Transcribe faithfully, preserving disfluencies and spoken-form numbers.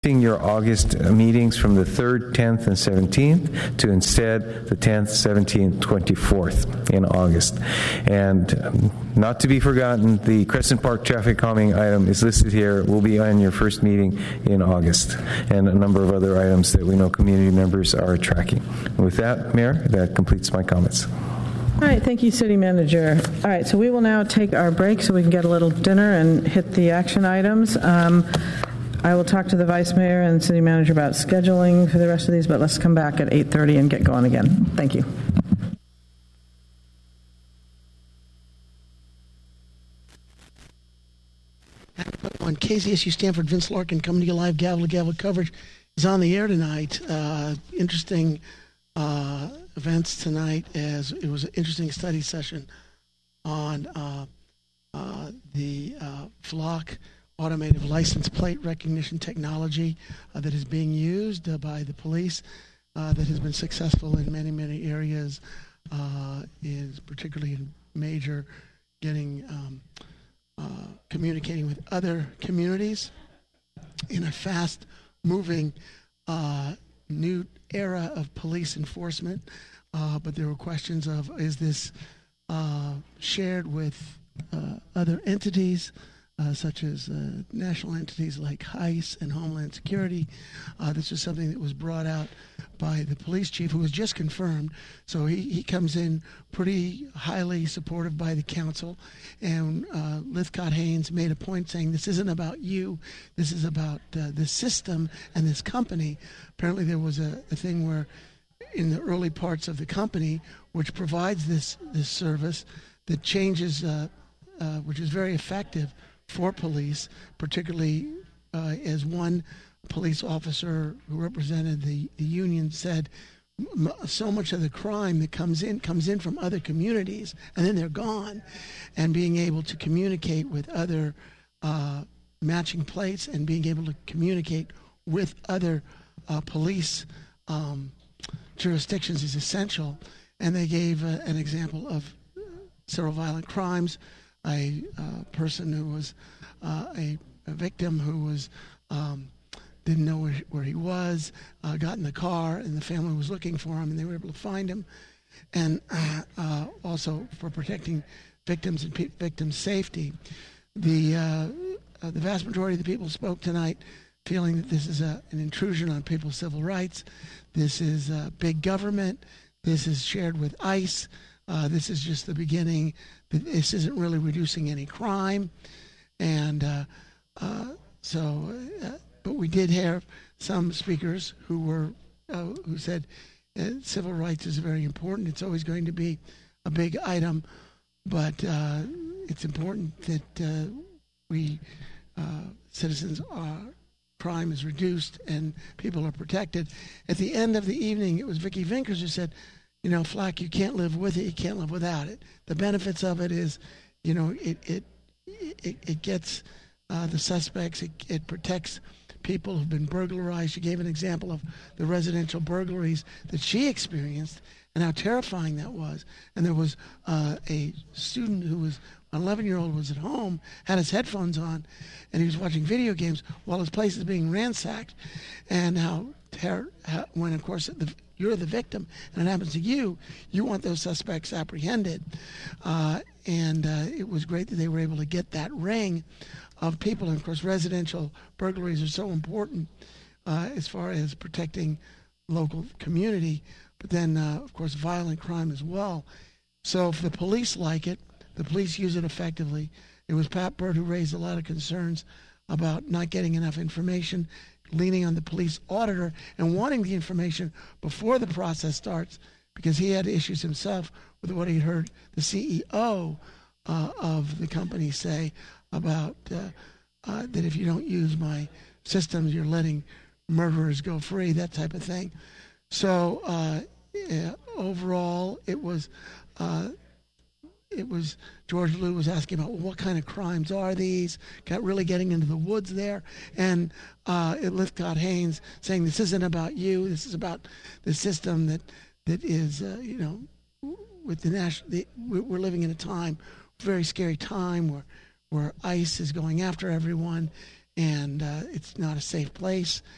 your August meetings from the third, tenth, and seventeenth to instead the tenth, seventeenth, twenty-fourth in August. And um, not to be forgotten, the Crescent Park traffic calming item is listed here. Will be on your first meeting in August, and a number of other items that we know community members are tracking. And with that, Mayor, that completes my comments. All right, thank you, City Manager. All right, so we will now take our break so we can get a little dinner and hit the action items. Um, I will talk to the Vice Mayor and City Manager about scheduling for the rest of these, but let's come back at eight thirty and get going again. Thank you. On K Z S U Stanford, Vince Larkin coming to you live, gavel to gavel coverage is on the air tonight. Uh, interesting uh, events tonight, as it was an interesting study session on uh, uh, the uh, Flock automated license plate recognition technology uh, that is being used uh, by the police, uh, that has been successful in many, many areas, uh, is particularly in major getting um, uh, communicating with other communities in a fast-moving uh, new era of police enforcement. Uh, but there were questions of, is this uh, shared with uh, other entities, Uh, such as uh, national entities like ICE and Homeland Security. Uh, this is something that was brought out by the police chief, who was just confirmed. So he, he comes in pretty highly supportive by the council. And uh, Lithcott Haynes made a point saying, this isn't about you, this is about uh, the system and this company. Apparently there was a, a thing where in the early parts of the company, which provides this, this service, that changes, uh, uh, which is very effective for police, particularly uh, as one police officer who represented the, the union said, m- so much of the crime that comes in comes in from other communities, and then they're gone. And being able to communicate with other uh, matching plates and being able to communicate with other uh, police um, jurisdictions is essential. And they gave uh, an example of several violent crimes. A uh, person who was uh, a, a victim who was um, didn't know where, where he was, uh, got in the car, and the family was looking for him, and they were able to find him. And uh, uh, also for protecting victims and pe- victims' safety. The uh, uh, the vast majority of the people spoke tonight feeling that this is a, an intrusion on people's civil rights. This is uh, big government. This is shared with ICE. Uh, this is just the beginning. This isn't really reducing any crime. And uh, uh, so, uh, but we did have some speakers who were, uh, who said uh, civil rights is very important. It's always going to be a big item, but uh, it's important that uh, we, uh, citizens, are, crime is reduced and people are protected. At the end of the evening, it was Vicki Vinkers who said, you know, Flack, you can't live with it, you can't live without it. The benefits of it is, you know, it it it, it gets uh, the suspects, it, it protects people who've been burglarized. She gave an example of the residential burglaries that she experienced and how terrifying that was. And there was uh, a student who was, an eleven-year-old was at home, had his headphones on, and he was watching video games while his place is being ransacked. And how, ter- how when, of course, the you're the victim, and it happens to you, you want those suspects apprehended. Uh, and uh, it was great that they were able to get that ring of people. And, of course, residential burglaries are so important uh, as far as protecting local community. But then, uh, of course, violent crime as well. So if the police like it, the police use it effectively. It was Pat Byrd who raised a lot of concerns about not getting enough information, leaning on the police auditor and wanting the information before the process starts, because he had issues himself with what he heard the C E O uh, of the company say about uh, uh, that if you don't use my systems, you're letting murderers go free, that type of thing. So uh, yeah, overall, it was uh, it was George Liu was asking about, well, what kind of crimes are these? Got really getting into the woods there. And uh, it Lithcott Haynes saying, this isn't about you. This is about the system that that is, uh, you know, with the national. The, we're living in a time, very scary time where where ICE is going after everyone, and uh, it's not a safe place.